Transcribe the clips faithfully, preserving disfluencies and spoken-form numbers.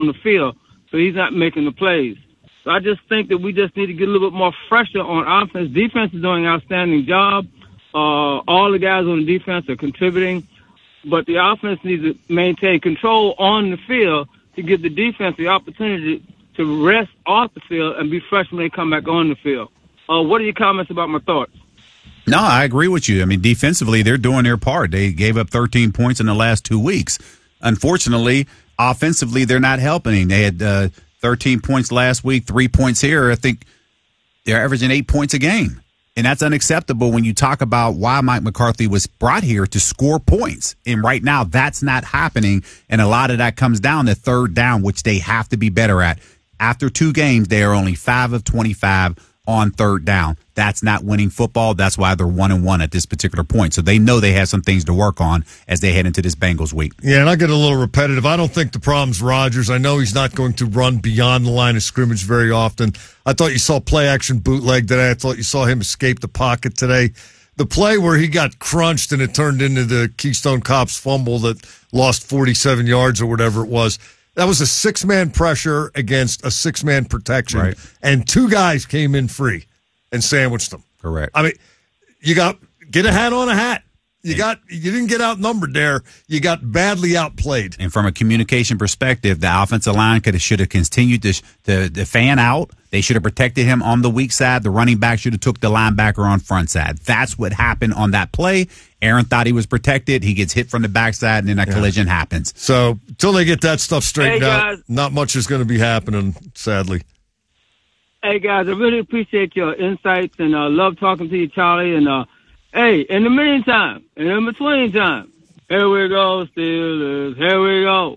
on the field, so he's not making the plays. So I just think that we just need to get a little bit more pressure on offense. Defense is doing an outstanding job. Uh, all the guys on the defense are contributing, but the offense needs to maintain control on the field to give the defense the opportunity to rest off the field and be fresh when they come back on the field. Uh, what are your comments about my thoughts? No, I agree with you. I mean, defensively, they're doing their part. They gave up thirteen points in the last two weeks. Unfortunately, offensively, they're not helping. They had uh, thirteen points last week, three points here. I think they're averaging eight points a game. And that's unacceptable when you talk about why Mike McCarthy was brought here to score points. And right now, that's not happening. And a lot of that comes down to third down, which they have to be better at. After two games, they are only five of twenty-five on third down. That's not winning football. That's why they're one and one at this particular point. So they know they have some things to work on as they head into this Bengals week. Yeah, and I get a little repetitive. I don't think the problem's Rodgers. I know he's not going to run beyond the line of scrimmage very often. I thought you saw play action bootleg today. I thought you saw him escape the pocket today. The play where he got crunched and it turned into the Keystone Cops fumble that lost forty-seven yards or whatever it was. That was a six-man pressure against a six-man protection, right. And two guys came in free and sandwiched them. Correct. I mean, you got get a hat on a hat. You got you didn't get outnumbered there. You got badly outplayed. And from a communication perspective, the offensive line could have should have continued to, to to fan out. They should have protected him on the weak side. The running back should have took the linebacker on front side. That's what happened on that play. Aaron thought he was protected. He gets hit from the backside, and then that yeah. collision happens. So until they get that stuff straightened hey out, not much is going to be happening, sadly. Hey, guys, I really appreciate your insights, and I uh, love talking to you, Charlie. And, uh, hey, in the meantime, and in between time, here we go, Steelers. Here we go.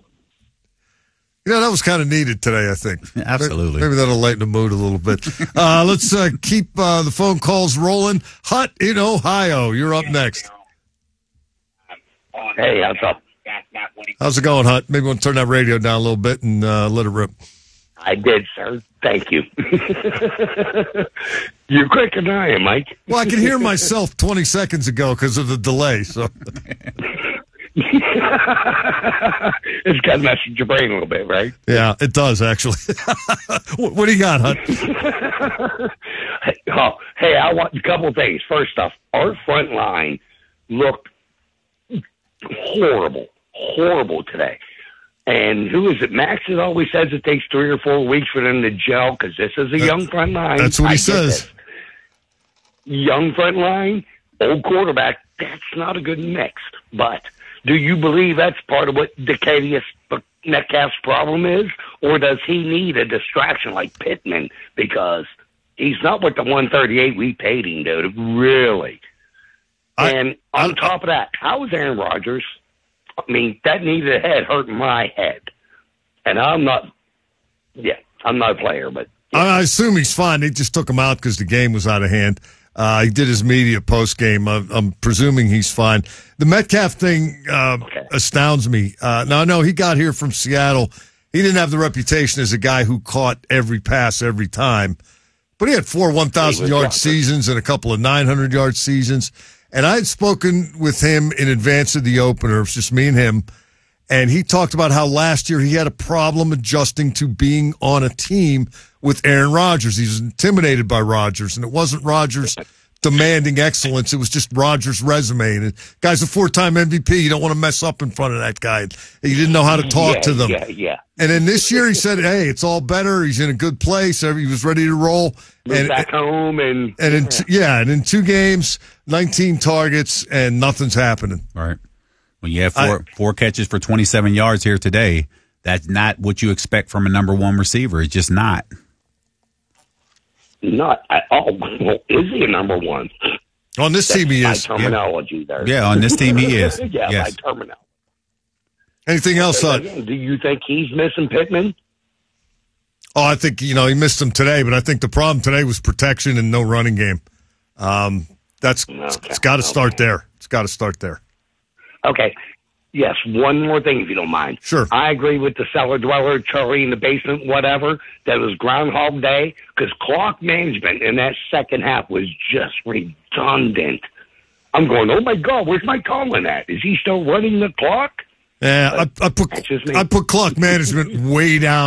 You know, that was kind of needed today, I think. Absolutely. Maybe that'll lighten the mood a little bit. Uh, let's uh, keep uh, the phone calls rolling. Hut in Ohio, you're up next. Hey, how's up? How's it going, Hut? Maybe we'll turn that radio down a little bit and uh, let it rip. I did, sir. Thank you. You're quicker than I am, Mike. Well, I can hear myself twenty seconds ago because of the delay. So it's got to mess with your brain a little bit, right? Yeah, it does, actually. what, what do you got, Hut? oh, hey, I want a couple of things. First off, our front line looked horrible, horrible today. And who is it? Max has always says it takes three or four weeks for them to gel because this is a that, young front line. That's what he I says. Young front line, old quarterback, that's not a good mix. But do you believe that's part of what Decadius Metcalf's problem is? Or does he need a distraction like Pittman? Because he's not what the one thirty-eight we paid him, dude. Really. I, and on I, top of that, how was Aaron Rodgers? I mean, that needed a head hurt my head. And I'm not, yeah, I'm not a player, but. Yeah. I assume he's fine. They just took him out because the game was out of hand. Uh, he did his media post game. I'm, I'm presuming he's fine. The Metcalf thing uh, okay. astounds me. Uh, now, I know he got here from Seattle. He didn't have the reputation as a guy who caught every pass every time. But he had four one thousand yard seasons and a couple of nine hundred yard seasons. And I had spoken with him in advance of the opener. It was just me and him. And he talked about how last year he had a problem adjusting to being on a team with Aaron Rodgers. He was intimidated by Rodgers. And it wasn't Rodgers demanding excellence. It was just Rodgers' resume. And the guy's a four-time M V P. You don't want to mess up in front of that guy. He didn't know how to talk yeah, to them. Yeah, yeah. And then this year he said, hey, it's all better. He's in a good place. He was ready to roll. Moved and back home. And, and in t- yeah, and in two games, nineteen targets, and nothing's happening. All right. When you have four, I, four catches for twenty-seven yards here today, that's not what you expect from a number one receiver. It's just not. Not at all. Well, is he a number one? On this That's team, he is. Terminology yeah. there. Yeah, on this team, he is. yeah, yes. by terminology. Anything else? Uh, Do you think he's missing Pittman? Oh, I think, you know, he missed him today, but I think the problem today was protection and no running game. Um, that's okay. It's got to okay. start there. It's got to start there. Okay. Yes, one more thing, if you don't mind. Sure. I agree with the cellar dweller, Charlie in the basement, whatever, that was Groundhog Day, because clock management in that second half was just redundant. I'm going, oh, my God, where's Mike Tomlin at? Is he still running the clock? Yeah, I, I put I put clock management way down.